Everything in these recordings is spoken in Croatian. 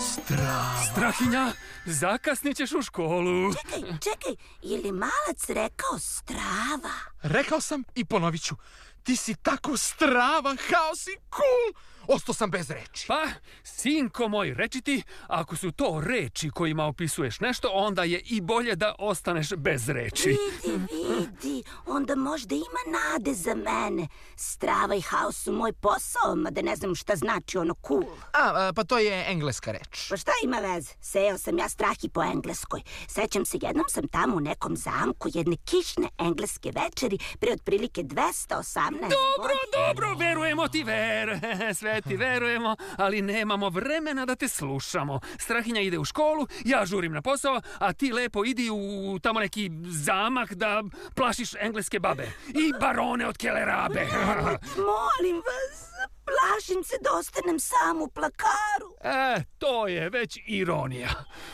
Strahinja, zakasnit ćeš u školu. Čekaj, je li malac rekao strava? Rekao sam i ponovit ću. Ti si tako strava, haos i cool. Ostao sam bez reči. Pa, sinko moj, reči ti, ako su to reči kojima opisuješ nešto, onda je i bolje da ostaneš bez reči. Vidi, onda možda ima nade za mene. Strava i haos su moj posao, mada ne znam šta znači ono cool. Pa to je engleska reč. Pa šta ima veze? Sejao sam ja strahi po engleskoj. Sećam se, jednom sam tamo u nekom zamku jedne kišne engleske večeri pre otprilike 218 Dobro, verujemo ti, sve ti verujemo, ali nemamo vremena da te slušamo. Strahinja ide u školu, ja žurim na posao, a ti lepo idi u tamo neki zamak da plašiš engleske babe i barone od kelerabe. Molim vas, plašim se da ostanem sam u plakaru. To je već ironija.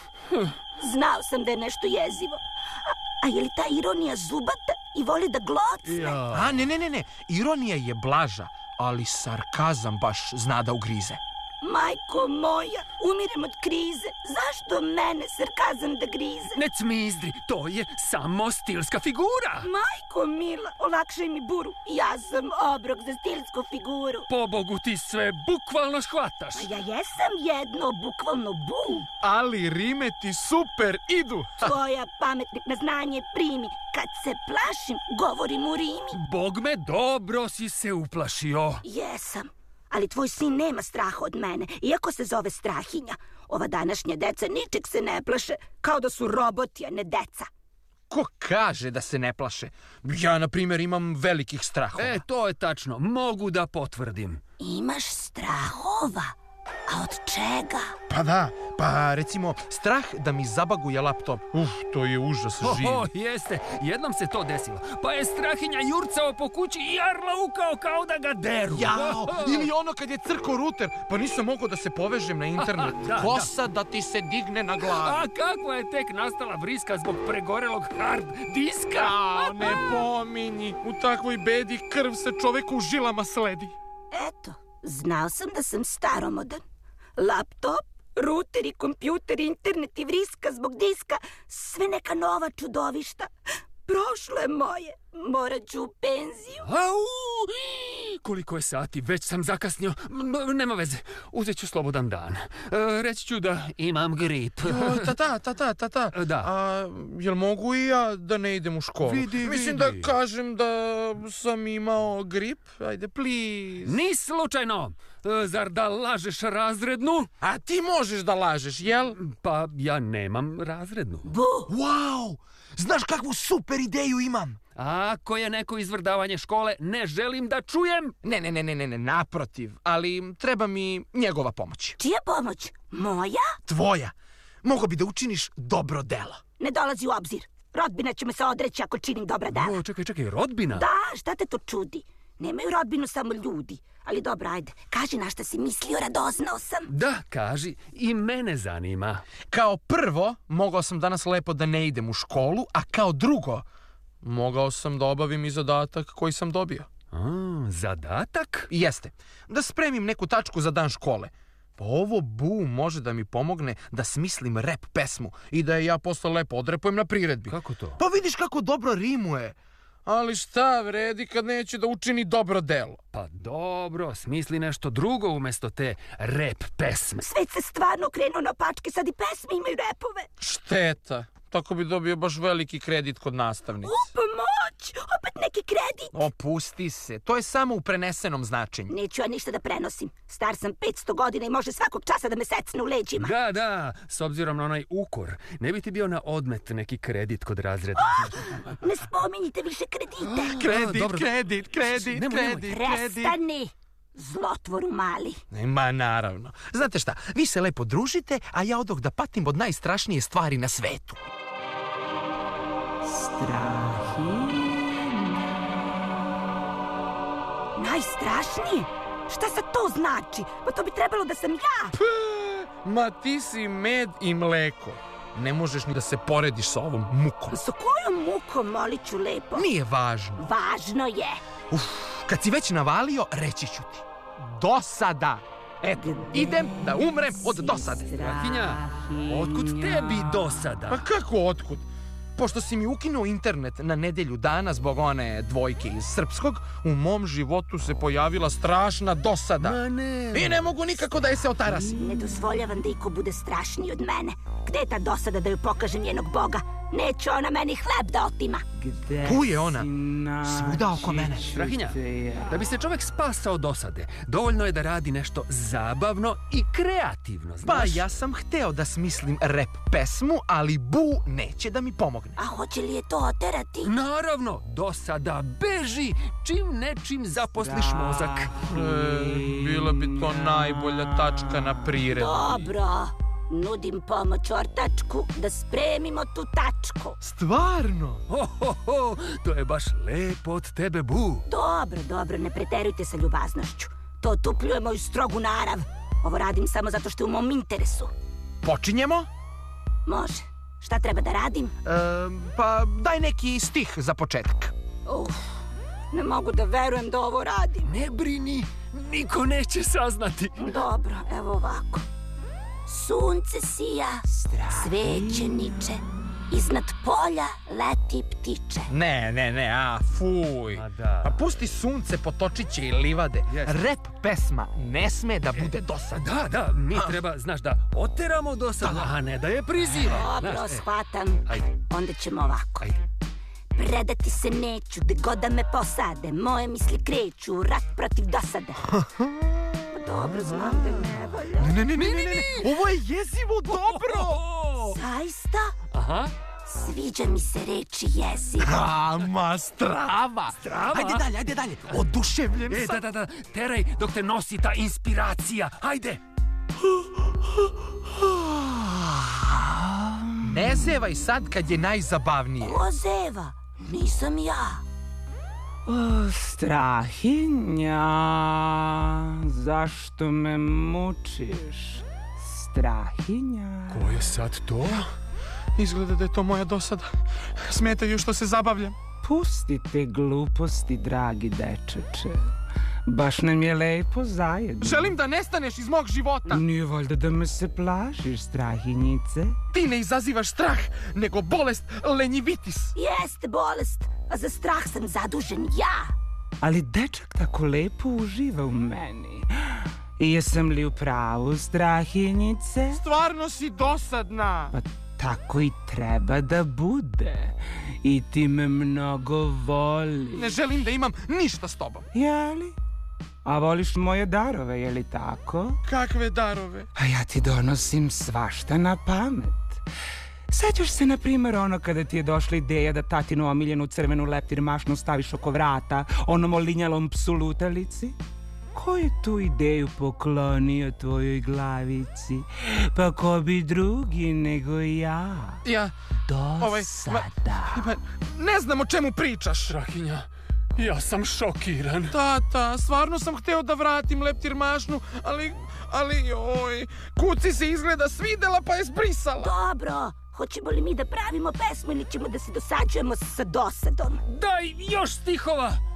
Znao sam da je nešto jezivo. A je li ta ironija zubata i voli da glocne? Ne. Ironija je blaža, ali sarkazam baš zna da ugrize. Majko moja, umirem od krize. Zašto mene sarkazam da grize? Ne cmizdri, to je samo stilska figura. Majko mila, olakšaj mi buru. Ja sam obrok za stilsku figuru. Pobogu, ti sve bukvalno shvataš. A ja jesam jedno bukvalno bu. Ali rime ti super idu. Tvoja pametnik na znanje primi. Kad se plašim, govorim u rimi. Bog me, dobro si se uplašio. Jesam. Ali tvoj sin nema straha od mene, iako se zove Strahinja. Ova današnja deca ničeg se ne plaše, kao da su roboti, a ne deca. Ko kaže da se ne plaše? Ja, na primjer, imam velikih strahova. To je tačno, mogu da potvrdim. Imaš strahova? A od čega? Pa da, recimo, strah da mi zabaguje laptop. To je užas živi. Jeste, jednom se to desilo. Pa je Strahinja jurcao po kući i arlaukao kao da ga deru. Jao, ili ono kad je crko ruter, pa nisam mogao da se povežem na internet. Kosa da ti se digne na glavu. A kakva je tek nastala vriska zbog pregorelog hard diska? Ne pominji, u takvoj bedi krv se čoveku u žilama sledi. Eto, znao sam da sam staromodan. Laptop, ruteri, kompjuter, internet i vriska zbog diska, sve neka nova čudovišta. Prošlo je moje, morat ću u penziju. Koliko je sati, već sam zakasnio. Nema veze, uzet ću slobodan dan. Reći ću da imam grip. Tata. Da. Jel mogu i ja da ne idem u školu? Mislim da kažem da sam imao grip. Ajde, please. Ni slučajno. Zar da lažeš razrednu? A ti možeš da lažeš, jel? Pa ja nemam razrednu. Wow! Znaš kakvu super ideju imam? Ako je neko izvrdavanje škole, ne želim da čujem. Ne, naprotiv, ali treba mi njegova pomoć. Čija pomoć? Moja? Tvoja. Mogo bi da učiniš dobro delo. Ne dolazi u obzir. Rodbina će me se odreći ako činim dobra dela. Čekaj, rodbina? Da, šta te to čudi? Nemaju rodbinu samo ljudi. Ali dobro, ajde, kaži na šta si mislio, radoznao sam. Da, kaži, i mene zanima. Kao prvo, mogao sam danas lepo da ne idem u školu, a kao drugo, mogao sam da obavim i zadatak koji sam dobio. Zadatak? Jeste, da spremim neku tačku za dan škole. Pa ovo bu može da mi pomogne da smislim rap pesmu i da je ja posle lepo odrepujem na priredbi. Kako to? Pa vidiš kako dobro rimuje. Ali šta vredi kad neće da učini dobro delo? Pa dobro, smisli nešto drugo umjesto te rap pesme. Svet se stvarno krenuo na pačke, sad i pesme imaju repove. Šteta, tako bi dobio baš veliki kredit kod nastavnice. Pomoć, opet neki kredit. Opusti se, to je samo u prenesenom značenju. Neću ja ništa da prenosim. Star sam 500 godina i može svakog časa da me secne u leđima. Da, s obzirom na onaj ukor, ne bi ti bio na odmet neki kredit kod razreda. Ne spominjite više kredite. Kredit. Prestani, zlotvoru mali. Ma naravno. Znate šta, vi se lepo družite, a ja odoh da patim od najstrašnije stvari na svetu. Strahinja. Najstrašnije? Šta sad to znači? Pa to bi trebalo da sam ja. Ma ti si med i mleko. Ne možeš ni da se porediš sa ovom mukom. Sa kojom mukom, molit ću lepo? Nije važno. Važno je. Kad si već navalio, reći ću ti. Do sada Eto, idem da umrem od dosade. Strahinja, otkud tebi dosada? Pa kako otkud? Pošto si mi ukinuo internet na nedelju dana zbog one dvojke iz srpskog, u mom životu se pojavila strašna dosada. Ma ne. I ne mogu nikako da je se otarasim. Ne dozvoljavam da iko bude strašniji od mene. Gde je ta dosada da joj pokažem njenog boga? Neće ona meni hleb da otima. Tu je ona, svuda oko mene. Strahinja, da bi se čovjek spasao od dosade, dovoljno je da radi nešto zabavno i kreativno, znaš? Pa ja sam hteo da smislim rap pesmu, ali Bu neće da mi pomogne. A hoće li je to oterati? Naravno, dosada beži čim nečim zaposliš mozak. Bila bi to najbolja tačka na priredbi. Dobro, nudim pomoć ortačku da spremimo tu tačku. Stvarno? To je baš lepo od tebe, Bu. Dobro, ne preterujte sa ljubaznošću. To otupljuje moju strogu narav. Ovo radim samo zato što je u mom interesu. Počinjemo? Može. Šta treba da radim? Pa daj neki stih za početak. Ne mogu da verujem da ovo radim. Ne brini, niko neće saznati. Dobro, evo ovako. Sunce sija, sveće niče, iznad polja leti ptiče. Ne, fuj. Da. Pa pusti sunce, potočiće i livade. Rap pesma ne sme da bude dosadna. Da, mi treba, znaš, da oteramo dosadu, a ne da je prizivamo. Dobro, shvatam. Ajde. Onda ćemo ovako. Ajde. Predati se neću, gde god da me posade. Moje misli kreću u rat protiv dosade. Dobro, znam da ne valja. Ne. Ovo je jezivo dobro. Zaista? Aha. Sviđa mi se reči jezivo. Strava. Ajde dalje. Oduševljen sam. Da, teraj dok te nosi ta inspiracija. Ajde. Ne zevaj sad kad je najzabavnije. Ko zeva? Nisam ja. Strahinja, zašto me mučiš? Strahinja. Ko je sad to? Izgleda da je to moja dosada. Smetaju što se zabavljam. Pustite gluposti, dragi dečeče. Baš nam je lepo zajedno. Želim da nestaneš iz mog života. Nije valjda da me se plašiš, strahinjice? Ti ne izazivaš strah, nego bolest lenjivitis. Jeste bolest, a za strah sam zadužen ja. Ali dečak tako lepo uživa u meni. I jesam li u pravu, strahinjice? Stvarno si dosadna. Pa tako i treba da bude. I ti me mnogo voliš. Ne želim da imam ništa s tobom. Jeli? A voliš moje darove, je li tako? Kakve darove? A ja ti donosim svašta na pamet. Sećaš se, na primjer, ono kada ti je došla ideja da tatinu omiljenu crvenu leptir mašnu staviš oko vrata onom olinjalom psu lutalici? Ko je tu ideju poklonio tvojoj glavici? Pa ko bi drugi nego ja? Dosada. Ne znam o čemu pričaš. Strahinja, ja sam šokiran. Tata, stvarno sam hteo da vratim leptir mašnu, ali joj, kuci se izgleda svidela pa je zbrisala. Dobro, hoćemo li mi da pravimo pesmu ili ćemo da se dosađujemo sa dosadom? Daj još stihova.